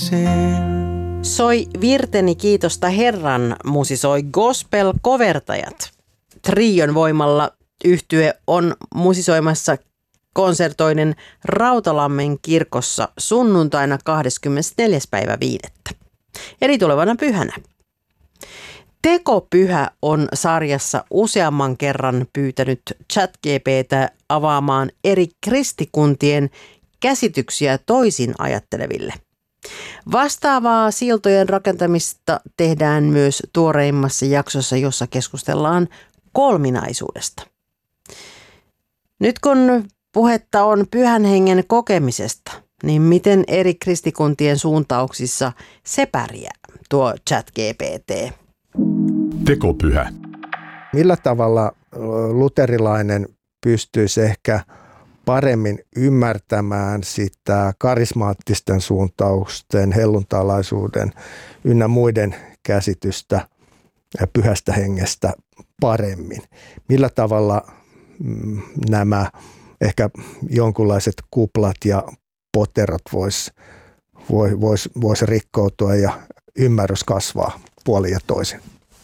Soi Virteni kiitosta Herran musisoi gospel-kovertajat. Trion voimalla yhtye on musisoimassa konsertoinen Rautalammen kirkossa sunnuntaina 24.5. eli tulevana pyhänä. Tekopyhä on sarjassa useamman kerran pyytänyt ChatGPT:tä avaamaan eri kristikuntien käsityksiä toisin ajatteleville. Vastaavaa siltojen rakentamista tehdään myös tuoreimmassa jaksossa, jossa keskustellaan kolminaisuudesta. Nyt kun puhetta on Pyhän Hengen kokemisesta, niin miten eri kristikuntien suuntauksissa se pärjää, tuo ChatGPT? Tekopyhä. Millä tavalla luterilainen pystyisi ehkä paremmin ymmärtämään sitä karismaattisten suuntausten, helluntalaisuuden ynnä muiden käsitystä Pyhästä Hengestä paremmin? Millä tavalla nämä ehkä jonkunlaiset kuplat ja poterot vois rikkoutua ja ymmärrys kasvaa puolin ja toisin?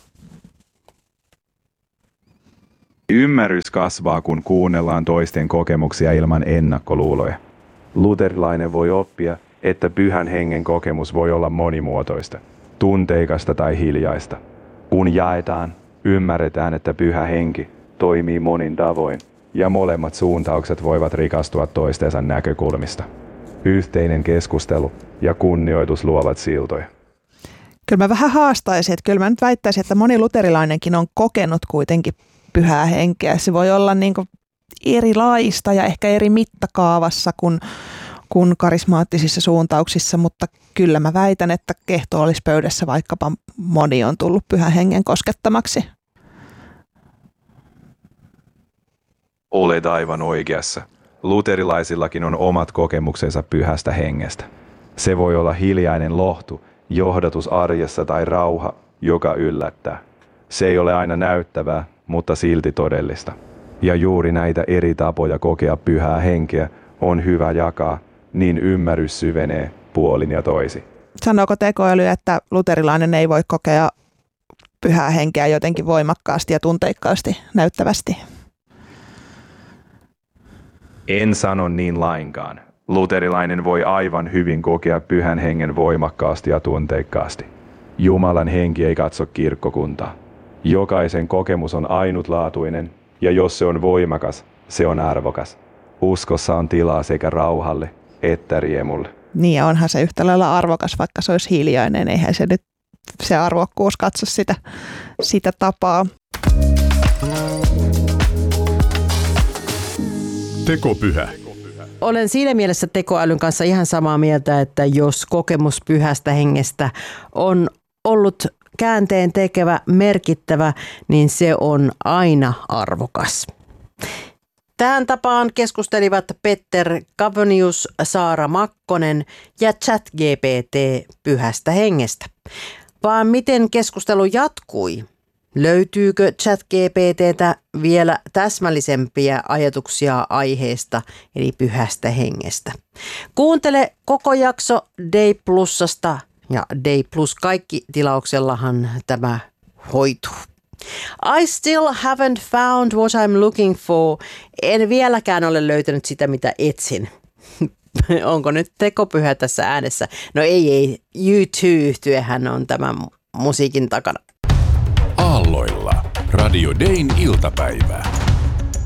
Ymmärrys kasvaa, kun kuunnellaan toisten kokemuksia ilman ennakkoluuloja. Luterilainen voi oppia, että Pyhän Hengen kokemus voi olla monimuotoista, tunteikasta tai hiljaista. Kun jaetaan, ymmärretään, että Pyhä Henki toimii monin tavoin ja molemmat suuntaukset voivat rikastua toistensa näkökulmista. Yhteinen keskustelu ja kunnioitus luovat siltoja. Kyllä mä vähän haastaisin, että kyllä mä nyt väittäisin, että moni luterilainenkin on kokenut kuitenkin Pyhää Henkeä. Se voi olla niin kuin erilaista ja ehkä eri mittakaavassa kuin karismaattisissa suuntauksissa, mutta kyllä mä väitän, että kehtoollispöydässä vaikkapa moni on tullut Pyhän Hengen koskettamaksi. Olet aivan oikeassa. Luterilaisillakin on omat kokemuksensa Pyhästä Hengestä. Se voi olla hiljainen lohtu, johdatus arjessa tai rauha, joka yllättää. Se ei ole aina näyttävää, mutta silti todellista. Ja juuri näitä eri tapoja kokea Pyhää Henkeä on hyvä jakaa, niin ymmärrys syvenee puolin ja toisin. Sanooko tekoäly, että luterilainen ei voi kokea Pyhää Henkeä jotenkin voimakkaasti ja tunteikkaasti, näyttävästi? En sano niin lainkaan. Luterilainen voi aivan hyvin kokea Pyhän Hengen voimakkaasti ja tunteikkaasti. Jumalan henki ei katso kirkkokuntaa. Jokaisen kokemus on ainutlaatuinen, ja jos se on voimakas, se on arvokas. Uskossa on tilaa sekä rauhalle että riemulle. Niin, ja onhan se yhtä lailla arvokas, vaikka se olisi hiljainen. Eihän se nyt se arvokkuus katso sitä tapaa. Tekopyhä. Olen siinä mielessä tekoälyn kanssa ihan samaa mieltä, että jos kokemus Pyhästä Hengestä on ollut käänteen tekevä, merkittävä, niin se on aina arvokas. Tähän tapaan keskustelivat Petter Kavonius, Saara Makkonen ja ChatGPT Pyhästä Hengestä. Vaan miten keskustelu jatkui? Löytyykö ChatGPT:tä vielä täsmällisempiä ajatuksia aiheesta eli Pyhästä Hengestä? Kuuntele koko jakso Day Plusasta ja Day Plus kaikki -tilauksellahan tämä hoituu. I still haven't found what I'm looking for. En vieläkään ole löytänyt sitä, mitä etsin. Onko nyt tekopyhä tässä äänessä? No ei. U2-yhtyehän on tämän musiikin takana. Aalloilla. Radio Dayn iltapäivää.